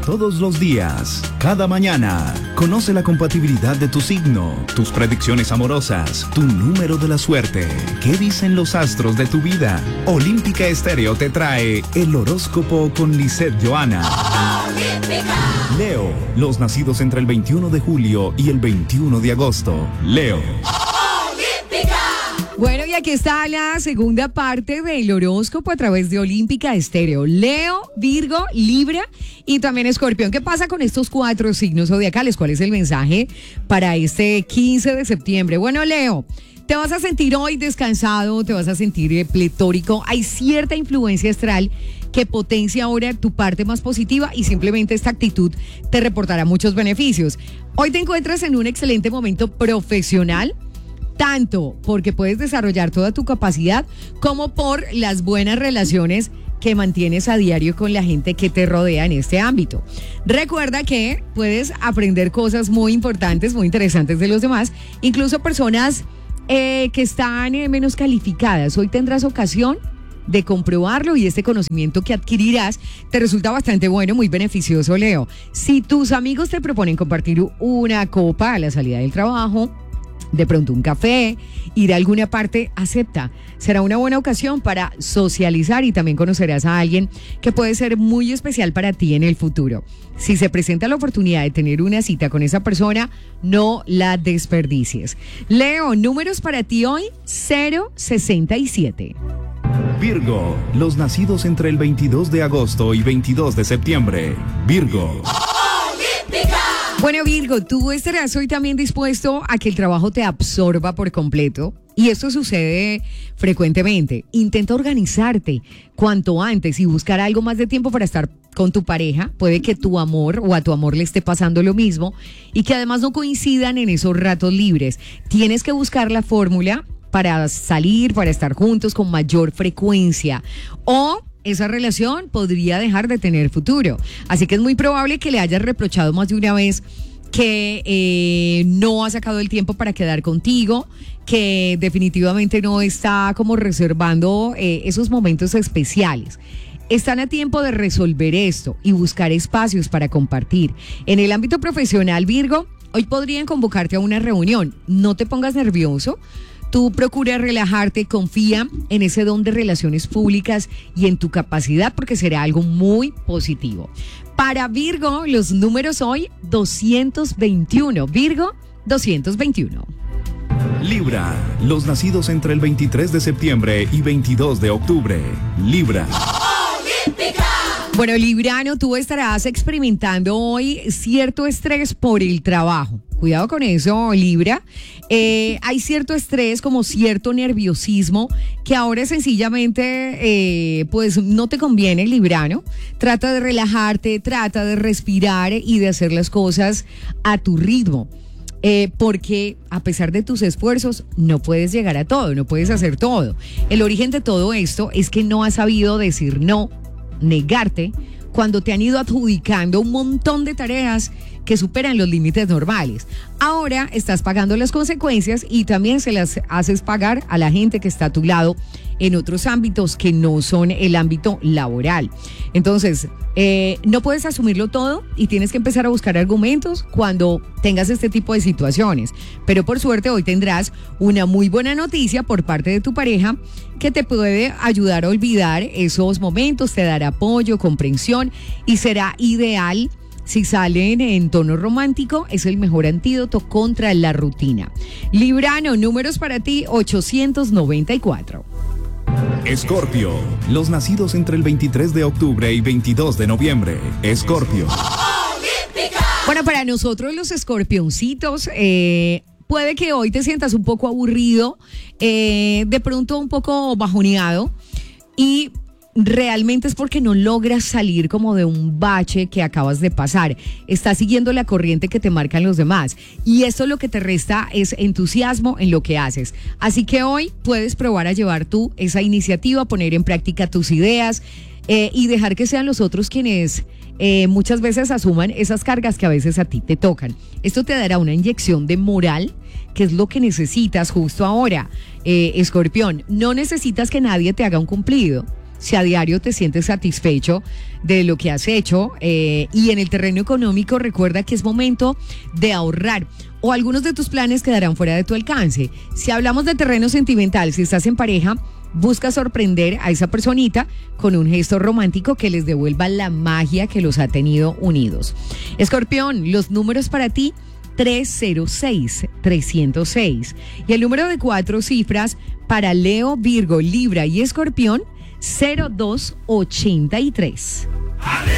todos los días, cada mañana. Conoce la compatibilidad de tu signo, tus predicciones amorosas, tu número de la suerte. ¿Qué dicen los astros de tu vida? Olímpica Estéreo te trae el horóscopo con Lisette Johanna. Leo, los nacidos entre el 21 de julio y el 21 de agosto. Leo. Bueno, y aquí está la segunda parte del horóscopo a través de Olímpica Estéreo. Leo, Virgo, Libra y también Escorpión. ¿Qué pasa con estos 4 signos zodiacales? ¿Cuál es el mensaje para este 15 de septiembre? Bueno, Leo, te vas a sentir hoy descansado, te vas a sentir pletórico. Hay cierta influencia astral que potencia ahora tu parte más positiva y simplemente esta actitud te reportará muchos beneficios. Hoy te encuentras en un excelente momento profesional, tanto porque puedes desarrollar toda tu capacidad como por las buenas relaciones que mantienes a diario con la gente que te rodea en este ámbito. Recuerda que puedes aprender cosas muy importantes, muy interesantes de los demás, incluso personas que están menos calificadas. Hoy tendrás ocasión de comprobarlo y este conocimiento que adquirirás te resulta bastante bueno, muy beneficioso, Leo. Si tus amigos te proponen compartir una copa a la salida del trabajo, de pronto un café, ir a alguna parte, acepta. Será una buena ocasión para socializar y también conocerás a alguien que puede ser muy especial para ti en el futuro. Si se presenta la oportunidad de tener una cita con esa persona, no la desperdicies. Leo, números para ti hoy, 067. Virgo, los nacidos entre el 22 de agosto y 22 de septiembre. Virgo. Bueno, Virgo, tú estarás hoy también dispuesto a que el trabajo te absorba por completo. Y esto sucede frecuentemente. Intenta organizarte cuanto antes y buscar algo más de tiempo para estar con tu pareja. Puede que tu amor o a tu amor le esté pasando lo mismo y que además no coincidan en esos ratos libres. Tienes que buscar la fórmula para salir, para estar juntos con mayor frecuencia. O esa relación podría dejar de tener futuro. Así que es muy probable que le hayas reprochado más de una vez que no ha sacado el tiempo para quedar contigo, que definitivamente no está como reservando esos momentos especiales. Están a tiempo de resolver esto y buscar espacios para compartir. En el ámbito profesional, Virgo, hoy podrían convocarte a una reunión. No te pongas nervioso. Tú procura relajarte, confía en ese don de relaciones públicas y en tu capacidad porque será algo muy positivo. Para Virgo, los números hoy, 221. Virgo, 221. Libra, los nacidos entre el 23 de septiembre y 22 de octubre. Libra. Bueno, Librano, tú estarás experimentando hoy cierto estrés por el trabajo. Cuidado con eso, Libra. Hay cierto estrés, como cierto nerviosismo, que ahora sencillamente pues no te conviene, Librano. Trata de relajarte, trata de respirar y de hacer las cosas a tu ritmo. Porque a pesar de tus esfuerzos no puedes llegar a todo, no puedes hacer todo. El origen de todo esto es que no has sabido decir no, negarte, cuando te han ido adjudicando un montón de tareas que superan los límites normales. Ahora estás pagando las consecuencias y también se las haces pagar a la gente que está a tu lado en otros ámbitos que no son el ámbito laboral. Entonces, no puedes asumirlo todo y tienes que empezar a buscar argumentos cuando tengas este tipo de situaciones. Pero por suerte hoy tendrás una muy buena noticia por parte de tu pareja que te puede ayudar a olvidar esos momentos, te dará apoyo, comprensión y será ideal. Si salen en tono romántico, es el mejor antídoto contra la rutina. Librano, números para ti, 894. Escorpio, los nacidos entre el 23 de octubre y 22 de noviembre. Escorpio. Bueno, para nosotros los escorpioncitos, puede que hoy te sientas un poco aburrido, de pronto un poco bajoneado y realmente es porque no logras salir como de un bache que acabas de pasar. Estás siguiendo la corriente que te marcan los demás y esto lo que te resta es entusiasmo en lo que haces. Así que hoy puedes probar a llevar tú esa iniciativa, poner en práctica tus ideas y dejar que sean los otros quienes muchas veces asuman esas cargas que a veces a ti te tocan. Esto te dará una inyección de moral, que es lo que necesitas justo ahora, Escorpión. No necesitas que nadie te haga un cumplido. si a diario te sientes satisfecho de lo que has hecho. Y en el terreno económico, recuerda que es momento de ahorrar, o algunos de tus planes quedarán fuera de tu alcance. Si hablamos de terreno sentimental, si estás en pareja, busca sorprender a esa personita con un gesto romántico que les devuelva la magia que los ha tenido unidos. Escorpión, los números para ti: 306-306. Y el número de 4 cifras para Leo, Virgo, Libra y Escorpión: 0283.